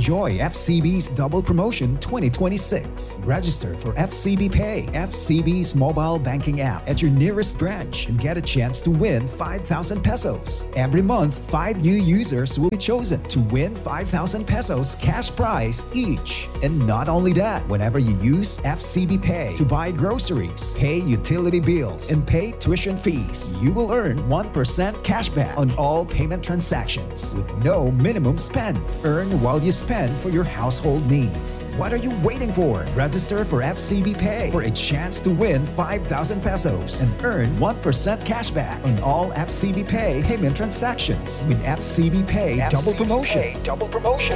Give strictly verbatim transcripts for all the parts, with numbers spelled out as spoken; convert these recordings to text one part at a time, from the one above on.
Enjoy F C B's Double Promotion twenty twenty-six. Register for F C B Pay, F C B's mobile banking app at your nearest branch and get a chance to win five thousand pesos. Every month, five new users will be chosen to win five thousand pesos cash prize each. And not only that, whenever you use F C B Pay to buy groceries, pay utility bills, and pay tuition fees, you will earn one percent cashback on all payment transactions with no minimum spend. Earn while you spend for your household needs. What are you waiting for? Register for F C B Pay for a chance to win five thousand pesos and earn one percent cashback on all F C B Pay payment transactions with F C B Pay Double Promotion. Double promotion.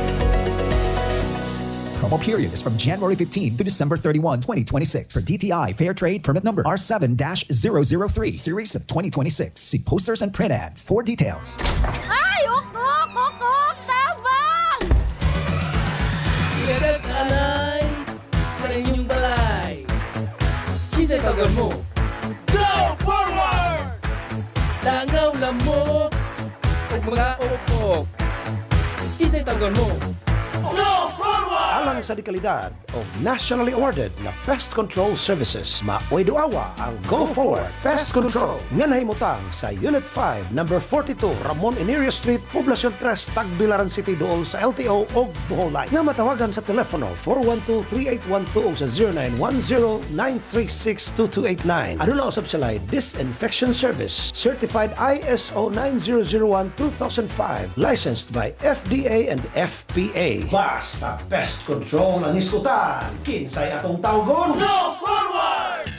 Promo period is from January fifteenth to December thirty-first, twenty twenty-six. For D T I Fair Trade Permit Number R seven dash zero zero three, Series of twenty twenty-six. See posters and print ads for details. Ay, ukok, ukok, tabang! Iyagat alay sa inyong balay. Kisa'y tagal mo. Go forward! Langaw lamok at mga upok. Kisa'y tagal mo. Go forward! Alang sa dekalidad o nationally awarded na pest control services, maoy-duawa ang Go Forward Pest Control. Nga nahimutang sa Unit five, Number forty-two, Ramon Inirio Street, Poblacion three, Tagbilaran City, dool sa L T O o Bohol Line. Nga matawagan sa telepono four one two, three eight one two o sa zero nine one zero, nine three six, two two eight nine. Ano na usab sila Disinfection Service, Certified I S O nine zero zero one, two thousand five, licensed by F D A and F P A. Basta pest control ang iskutan. Kinsay atong tawgon. Go forward!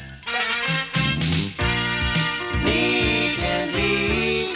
Meet and greet.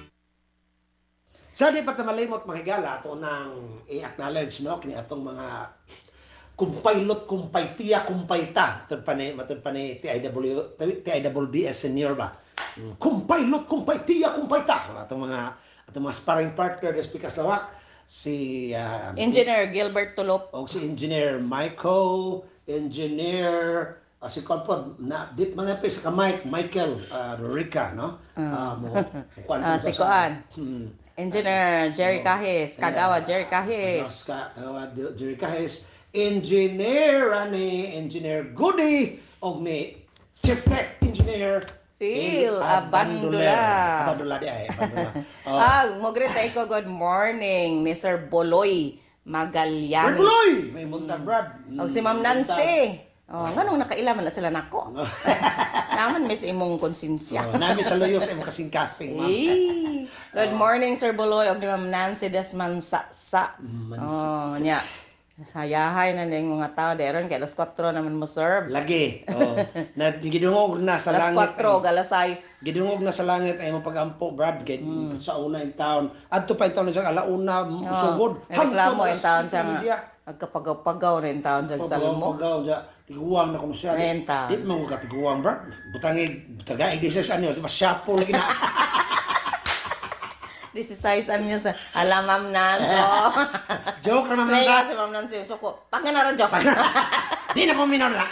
Sa di patamalimot makigala ato nang i-acknowledge no kini atong mga kumpaylot, kumpaytiya, kumpayta. Matod pa ni matod pa ni T I W T I W B S senior ba. Kumpaylot, kumpaytiya, kumpayta. Atong mga atong mga sparring partner des Pikas Lawak. Si uh, Engineer Gilbert Tulop o si Engineer Michael, Engineer uh, si Konpod na dip man pa sa Mike Michael uh, Rica no uh, mo kuan uh, si Kuan hmm. Engineer Jerry oh. Kahis Kagawa Jerry Kahis Kagawa Jerry Kahis Engineer ani Engineer Goody og ni Chief Tech Engineer Phil Abandula. Abandula di ay, Abandula. Oh. Ah, mo greet ko good morning, Mister Boloy Magallanes. Brad Boloy, may muntag Brad. Mm. Og si Ma'am Nancy. Oh, nganong nakailaman na sila nako. Naman miss imong konsensya. Oh, nami sa loyo sa imong kasing-kasing, ma'am. Good morning, Sir Boloy og ni Ma'am Nancy Desman sa sa. Oh, nya. Sayahay na ning mga tao deron kay alas four naman mo serve. Lagi. Oh. Na gidungog na sa alas langit. alas four alas sais. Gidungog na sa langit ay mo pagampo Brad kay mm. sa una in town. Adto pa in town sa alauna oh. sugod. Reklamo in town siya nga. Agkapagaw-pagaw na in town sa Salmo. Pagaw siya. Tiguang na kuno siya. Di mo ka tiguang Brad. Butangi tagaig di sa anyo mas shapo lagi na. This is size ano yun sa ala Ma'am Nancy. Joke na Ma'am Nancy. May si Ma'am Nancy. So ko, pag nga na joke. Di na ko minor na.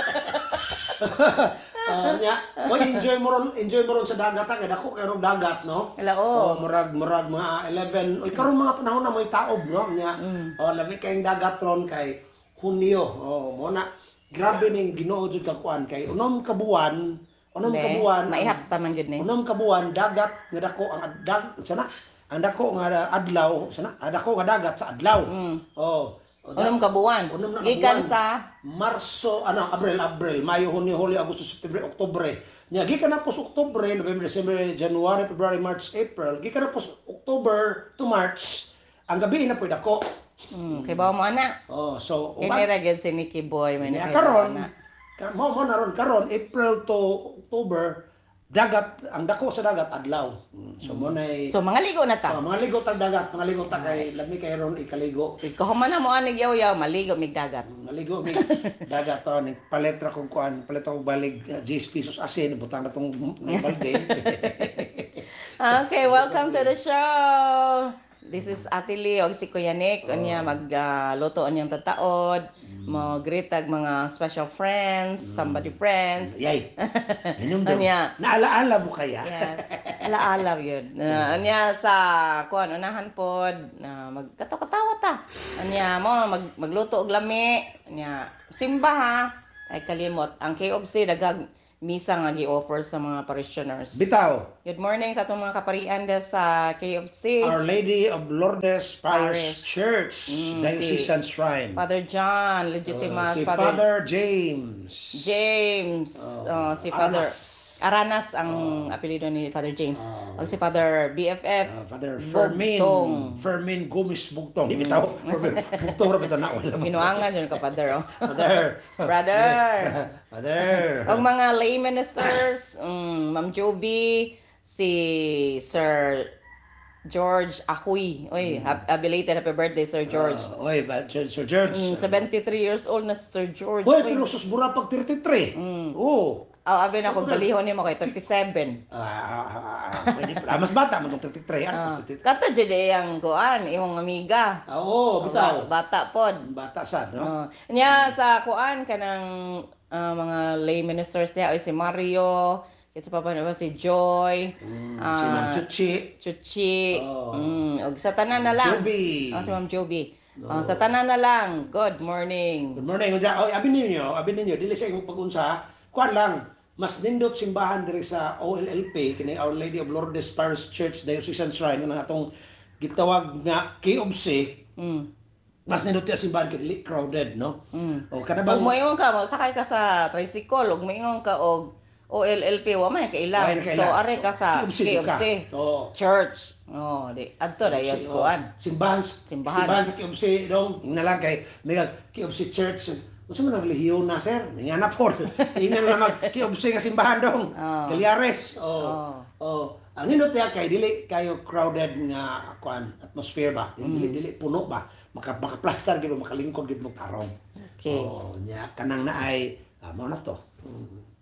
Uh, nya, o enjoy mo ron, enjoy mo ron sa dagat ang dako kay ron dagat no. Hello. Oh, murag murag mga eleven. Oy karon mga panahon na may taob no nya. Mm. Oh, labi kay dagat ron kay Hunyo. Oh, mo na grabe ning Ginoo jud ka kuan kay unom ka buwan. Unom ka buwan, maihap ta man gud ni. Unom ka buwan dagat nga dako ang dag sana. Ang dako nga adlaw sana. Ang dako nga dagat sa adlaw. Mm. Oh. Unom ka buwan. Gikan sa Marso, ano, Abril, Abril, Mayo, Hunyo, Hulyo, Agosto, September, Oktubre. Nya gikan na po sa Oktubre, November, December, January, February, March, April. Gikan na po sa October to March. Ang gabi na po dako. Mm, kay bawo mo ana. Oh, so kay ra gyud si Nicky Boy man ni karon. Mo mo naron karon April to October dagat ang dako sa dagat adlaw. So mo nay So mga ligo na ta. So, mga ligo ta dagat, mga ligo ta kay lami kay ron ikaligo. Ikaw man na mo ani yaw-yaw maligo mig dagat. Maligo mig dagat to ni paletra kung kuan, paletra kong balig uh, ten pesos asin butang na tong balde. Okay, welcome to the show. This is Ate Lee og si Kuya Nick. Oh. Unya magluto uh, anyang tataod. Mo greet ag mga special friends, mm. somebody friends. Yay. Inom daw. Naalaala mo kaya? Yes. Alaala yun. Uh, anya sa kuan unahan pod na uh, magkatawa-tawa ta. Anya mo mag magluto og lami. Anya simba ha. Ay kalimot ang K O C dagag misa nga gi-offer sa mga parishioners. Bitaw, Good morning sa atong mga kaparian da sa K O C. Our Lady of Lourdes Parish. Parish Church, Mm, Diocesan Shrine. Father John, Uh, Legitimas, si Father, Father James. James, uh, si Father Aranas. Aranas ang apelyido ni Father James. O si Father B F F. Uh, Father Fermin. Bugtong. Fermin Gomez Bugtong. Hindi bitaw. Fermin Bugtong ra bitaw na wala. Ginuangan yun ka, Father. Oh. Father. Brother. Father. O mga lay ministers, um, Ma'am Joby, si Sir George Ahoy. Oy, hap- belated happy birthday, Sir George. Uh, oy, ba, Sir Sir George. Mm, seventy-three years old na si Sir George. Hoy, Oy. pero sus mura pag thirty-three. Oo. Oh, abi na ko galihon nimo kay thirty-seven. Ah, ah, ah, ah, pwede pala. Mas bata man tong thirty-three. Ah, Ano? thirty-three. kata jud ang kuan imong amiga. Ah, Oo, bitaw. Bata pod. Bata sad, no? Oh. Nya sa kuan kanang ah, mga lay ministers niya oy si Mario, kasi pa ba si Joy, Mm, ah, si Ma'am Chuchi. Chuchi, Oh. mm, og sa tanan na lang. Joby. Oh, si Ma'am Joby. Oh, sa tanan na lang. Good morning. Good morning. Unja, oy, abi ninyo, abi ninyo dili sa imong pag-unsa. Kuan lang. Mas nindot simbahan diri sa O L L P kini Our Lady of Lourdes Parish Church Diocesan Shrine nga atong gitawag nga K O C. Mm. Mas nindot ya simbahan kay dili crowded, no? Mm. O kada Ug bang moingon ka mo sakay ka sa tricycle ug moingon ka og O L L P wa man kaila. Wa man kaila. So are ka sa K O C K O ka. C. Oo. Church. Oh, di adto na yas Si- kuan. Simbahan, Simbahan. simbahan sa K O C dong. Ingna lang kay may K O C Church. Unsa man ang relihiyon na, sir? Nga na po. Ingna na mag K O C nga simbahan dong. Oh. Galiares. Oh. Oh. Oh. Ang nindot ya kay dili kayo crowded nga kuan atmosphere ba? Dili dili puno ba? Maka makaplastar gid mo makalingkod gid mo tarong. Okay. Oh, nya kanang naay ah, mao na to. Mm.